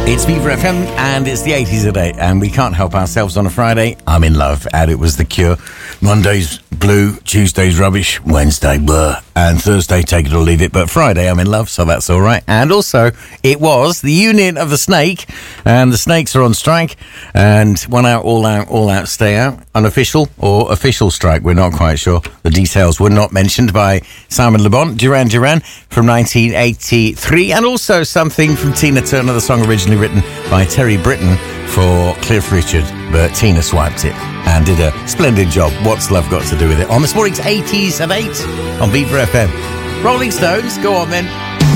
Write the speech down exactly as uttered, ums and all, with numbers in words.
It's Viva F M and it's the eighties today, and we can't help ourselves on a Friday. I'm in love, and it was The Cure. Monday's blue, Tuesday's rubbish, Wednesday blur, and Thursday take it or leave it. But Friday I'm in love, so that's all right. And also, it was the Union of the Snake, and the Snakes are on strike, and one out, all out, all out, stay out. Unofficial or official strike, we're not quite sure. The details were not mentioned by Simon Le Bon, Duran Duran from nineteen eighty-three, and also something from Tina Turner, the song originally written by Terry Britten for Cliff Richard, but Tina swiped it and did a splendid job. What's Love Got to Do With It? On this morning's eighties at eight on Viva F M. Rolling Stones, go on then.